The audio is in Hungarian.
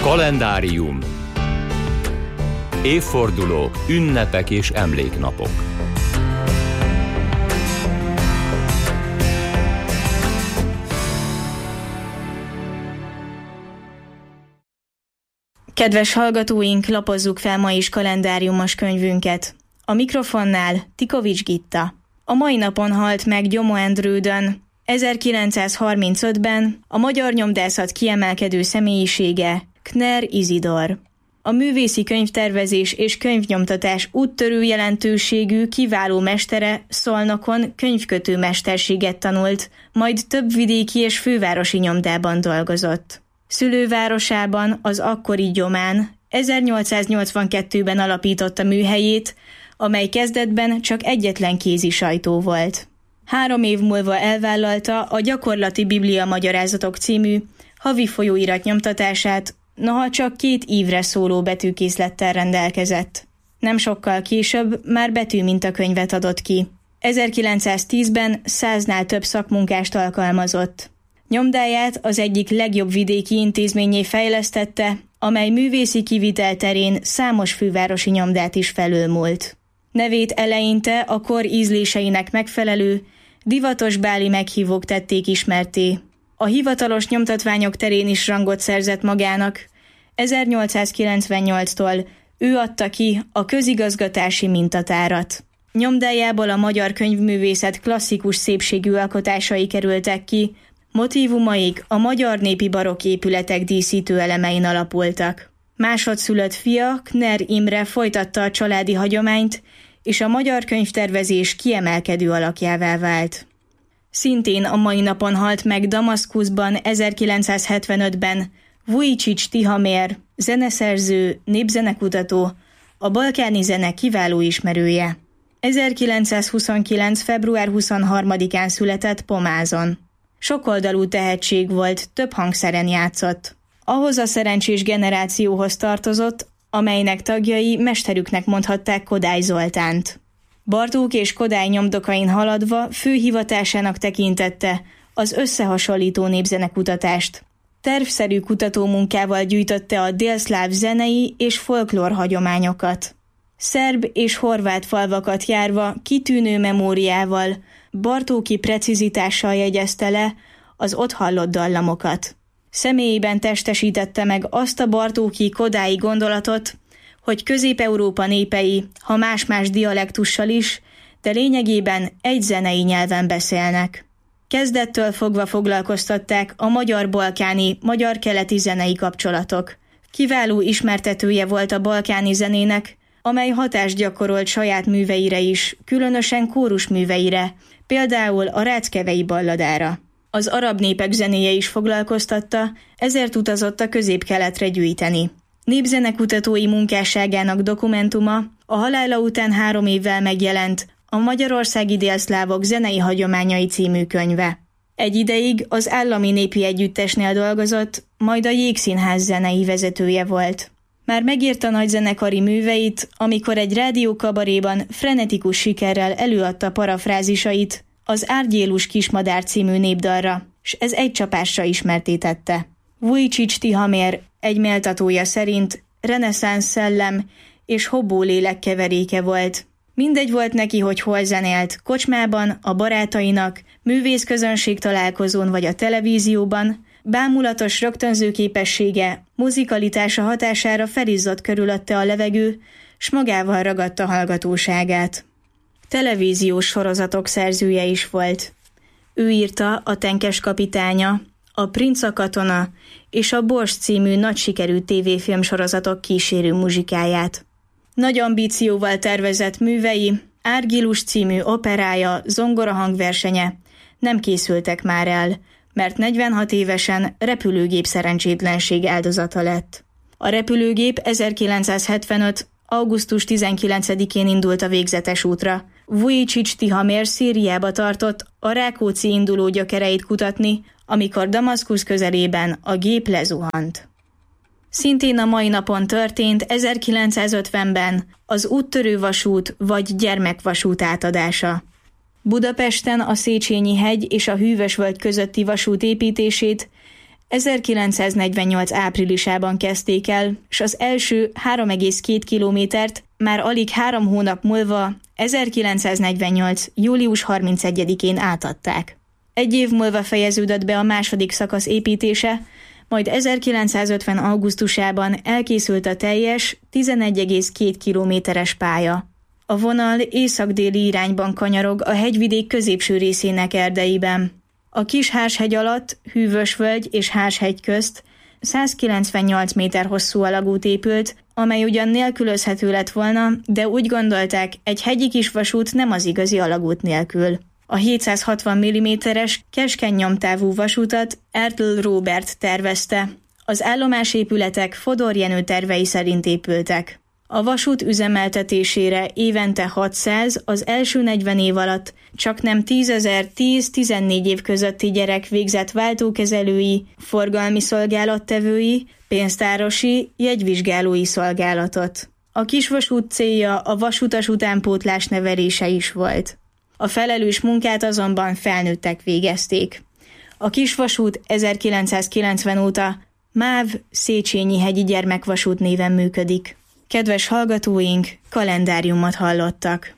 Kalendárium. Évfordulók, ünnepek és emléknapok. Kedves hallgatóink, lapozzuk fel ma is kalendáriumos könyvünket. A mikrofonnál Tikovics Gitta. A mai napon halt meg Gyomó Endrődön. 1935-ben a magyar nyomdászat kiemelkedő személyisége Kner Izidor. A művészi könyvtervezés és könyvnyomtatás úttörő jelentőségű, kiváló mestere Szolnokon könyvkötő mesterséget tanult, majd több vidéki és fővárosi nyomdában dolgozott. Szülővárosában, az akkori Gyomán 1882-ben alapította műhelyét, amely kezdetben csak egyetlen kézi sajtó volt. 3 év múlva elvállalta a Gyakorlati Biblia Magyarázatok című havi folyóirat nyomtatását, noha csak 2 ívre szóló betűkészlettel rendelkezett. Nem sokkal később már betűmintakönyvet adott ki. 1910-ben 100-nál több szakmunkást alkalmazott. Nyomdáját az egyik legjobb vidéki intézménnyé fejlesztette, amely művészi kivitel terén számos fővárosi nyomdát is felülmúlt. Nevét eleinte a kor ízléseinek megfelelő, divatos báli meghívók tették ismertté. A hivatalos nyomtatványok terén is rangot szerzett magának. 1898-tól ő adta ki a közigazgatási mintatárat. Nyomdájából a magyar könyvművészet klasszikus szépségű alkotásai kerültek ki, motívumaik a magyar népi barokk épületek díszítő elemein alapultak. Másodszülött fia, Kner Imre folytatta a családi hagyományt, és a magyar könyvtervezés kiemelkedő alakjává vált. Szintén a mai napon halt meg Damaszkuszban 1975-ben Vujicic Tihamér, zeneszerző, népzenekutató, a balkáni zene kiváló ismerője. 1929. február 23-án született Pomázon. Sokoldalú tehetség volt, több hangszeren játszott. Ahhoz a szerencsés generációhoz tartozott, amelynek tagjai mesterüknek mondhatták Kodály Zoltánt. Bartók és Kodály nyomdokain haladva fő hivatásának tekintette az összehasonlító népzenekutatást. Tervszerű kutatómunkával gyűjtötte a délszláv zenei és folklór hagyományokat. Szerb és horvát falvakat járva kitűnő memóriával, bartóki precizitással jegyezte le az ott hallott dallamokat. Személyében testesítette meg azt a bartóki kodályi gondolatot, hogy Közép-Európa népei, ha más-más dialektussal is, de lényegében egy zenei nyelven beszélnek. Kezdettől fogva foglalkoztatták a magyar-balkáni, magyar-keleti zenei kapcsolatok. Kiváló ismertetője volt a balkáni zenének, amely hatást gyakorolt saját műveire is, különösen kórusműveire, például a Ráckevei balladára. Az arab népek zenéje is foglalkoztatta, ezért utazott a Közép-Keletre gyűjteni. Népzenekutatói munkásságának dokumentuma a halála után 3 évvel megjelent a Magyarországi délszlávok zenei hagyományai című könyve. Egy ideig az Állami Népi Együttesnél dolgozott, majd a Jégszínház zenei vezetője volt. Már megírta nagyzenekari műveit, amikor egy rádiókabaréban frenetikus sikerrel előadta parafrázisait az Árgyélus kismadár című népdalra, s ez egy csapásra ismertítette. Vujicic Tihamér egy méltatója szerint reneszánsz szellem és hobbó lélek keveréke volt. Mindegy volt neki, hogy hol zenélt, kocsmában, a barátainak, művészközönség találkozón vagy a televízióban, bámulatos rögtönző képessége, muzikalitása hatására felizzott körülötte a levegő, s magával ragadta hallgatóságát. Televíziós sorozatok szerzője is volt. Ő írta a Tenkes kapitánya, a Princ a katona és a Bors című nagy sikerű tévéfilm sorozatok kísérő muzsikáját. Nagy ambícióval tervezett művei, Árgyilus című operája, zongorahangversenye nem készültek már el, mert 46 évesen repülőgép szerencsétlenség áldozata lett. A repülőgép 1975. augusztus 19-én indult a végzetes útra. Vujicic Tihamér Szíriába tartott a Rákóczi induló gyökereit kutatni, amikor Damaszkusz közelében a gép lezuhant. Szintén a mai napon történt 1950-ben az úttörő vasút vagy gyermekvasút átadása. Budapesten a Széchenyi hegy és a Hűvösvölgy közötti vasút építését 1948 áprilisában kezdték el, s az első 3,2 kilométert már alig 3 hónap múlva, 1948. július 31-én átadták. 1 év múlva fejeződött be a második szakasz építése, majd 1950. augusztusában elkészült a teljes 11,2 kilométeres pálya. A vonal észak-déli irányban kanyarog a hegyvidék középső részének erdeiben. A Kis-Hárshegy alatt, Hűvösvölgy és Hárshegy közt 198 méter hosszú alagút épült, amely ugyan nélkülözhető lett volna, de úgy gondolták, egy hegyi kisvasút nem az igazi alagút nélkül. A 760 mm-es keskeny nyomtávú vasútat Ertl Róbert tervezte. Az állomásépületek Fodor Jenő tervei szerint épültek. A vasút üzemeltetésére évente 600, az első 40 év alatt csaknem 10.000-10-14 év közötti gyerek végzett váltókezelői, forgalmi szolgálattevői, pénztárosi, jegyvizsgálói szolgálatot. A kisvasút célja a vasutas utánpótlás nevelése is volt. A felelős munkát azonban felnőttek végezték. A kisvasút 1990 óta MÁV Széchenyi-hegyi gyermekvasút néven működik. Kedves hallgatóink, kalendáriumot hallottak.